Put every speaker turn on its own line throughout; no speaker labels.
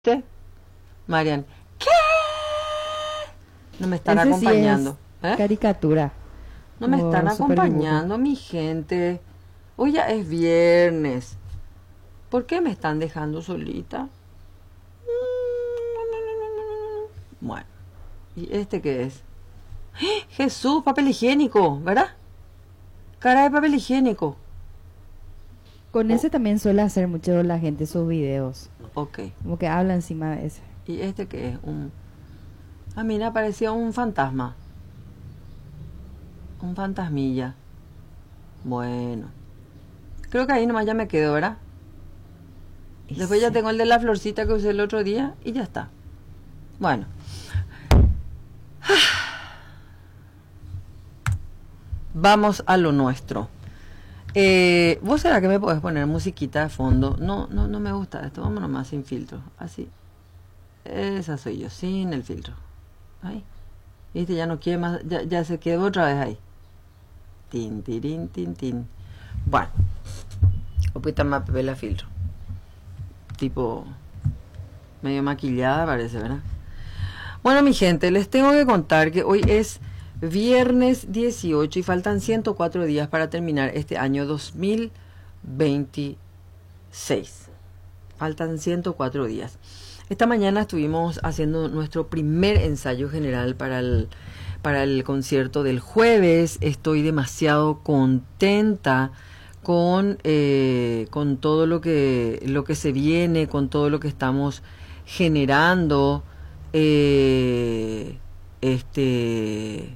Marian, ¿qué? No me están
Ese sí
acompañando.
es caricatura.
No me están
O super dibujo.
acompañando, mi gente. Hoy ya es viernes. ¿Por qué me están dejando solita? Bueno, ¿y este qué es? ¡Ah! Jesús, papel higiénico, ¿verdad? Cara de papel higiénico.
Con
Oh,
ese también suele hacer mucho la gente sus videos.
ok.
Como que habla encima de ese.
¿Y este qué es? Ah, mira, parecía un fantasma. Un fantasmilla. Bueno. Creo que ahí nomás ya me quedo, ¿verdad? Después ya
Ese.
tengo el de la florcita que usé el otro día y ya está. Bueno. Vamos a lo nuestro. ¿Vos será que me podés poner musiquita de fondo? No me gusta esto. Vamos nomás sin filtro. Así. Esa soy yo, sin el filtro. Ahí. Viste, ya no quiere más. Ya se quedó otra vez ahí. Tin, tirin, tin, tin. Bueno. Opita más papel filtro. Tipo. Medio maquillada parece, ¿verdad? Bueno, mi gente, les tengo que contar que hoy es viernes 18 y faltan 104 días para terminar este año 2026. Faltan 104 días. Esta mañana estuvimos haciendo nuestro primer ensayo general para el concierto del jueves. Estoy demasiado contenta con todo lo que se viene, con todo lo que estamos generando. eh, este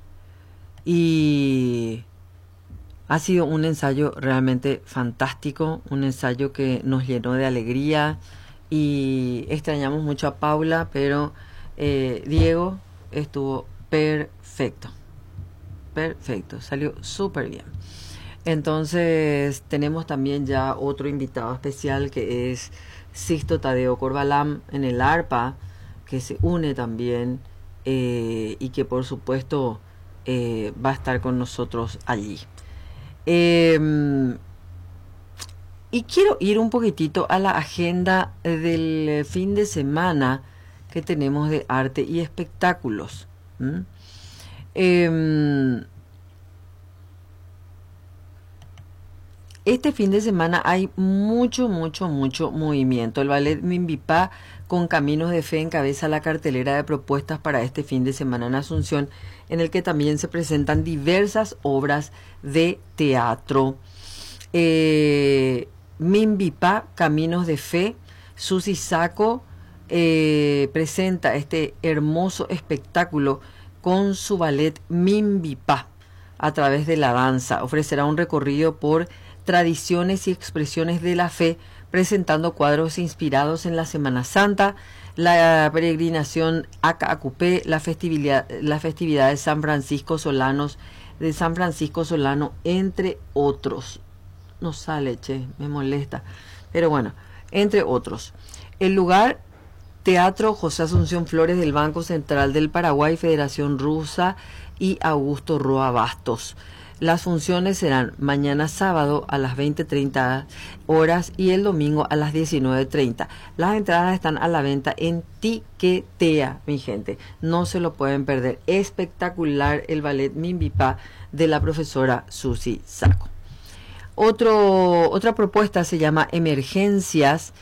y ha sido un ensayo realmente fantástico, un ensayo que nos llenó de alegría y extrañamos mucho a Paula, pero Diego estuvo perfecto, perfecto, salió súper bien. Entonces tenemos también ya otro invitado especial que es Sixto Tadeo Corbalán en el arpa, que se une también y que por supuesto va a estar con nosotros allí. Eh, y quiero ir un poquitito a la agenda del fin de semana que tenemos de arte y espectáculos. ¿Mm? Eh, Este fin de semana hay mucho movimiento. El ballet Mimbipá con Caminos de Fe encabeza la cartelera de propuestas para este fin de semana en Asunción, en el que también se presentan diversas obras de teatro. Mimbipá, Caminos de Fe, Susi Saco presenta este hermoso espectáculo con su ballet Mimbipá a través de la danza. Ofrecerá un recorrido por tradiciones y expresiones de la fe, presentando cuadros inspirados en la Semana Santa, la peregrinación Acacupé, la festividad de San Francisco Solano, entre otros. No sale, che, me molesta. Pero bueno, entre otros. El lugar, Teatro José Asunción Flores del Banco Central del Paraguay, Federación Rusa y Augusto Roa Bastos. Las funciones serán mañana sábado a las 20:30 horas y el domingo a las 19:30. Las entradas están a la venta en Tiquetea, mi gente. No se lo pueden perder. Espectacular el ballet Mimbipá de la profesora Susi Saco. Otra propuesta se llama Emergencias.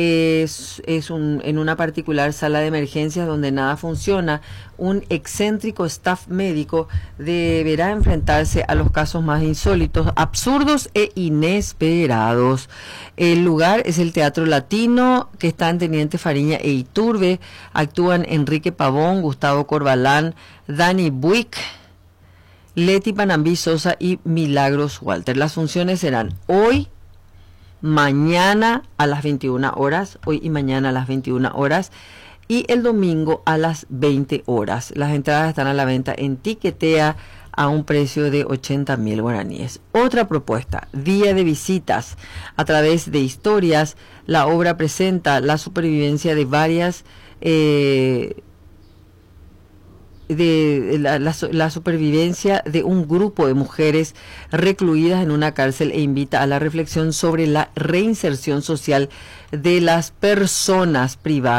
En una particular sala de emergencias donde nada funciona. Un excéntrico staff médico deberá enfrentarse a los casos más insólitos, absurdos e inesperados. El lugar es el Teatro Latino, que está en Teniente Fariña e Iturbe. Actúan Enrique Pavón, Gustavo Corbalán, Dani Buick, Leti Panambí Sosa y Milagros Walter. Las funciones serán hoy, mañana a las 21 horas, hoy y mañana a las 21 horas, y el domingo a las 20 horas. Las entradas están a la venta en Tiquetea a un precio de 80.000 guaraníes. Otra propuesta, Día de Visitas. A través de historias, la obra presenta la supervivencia de varias la supervivencia de un grupo de mujeres recluidas en una cárcel e invita a la reflexión sobre la reinserción social de las personas privadas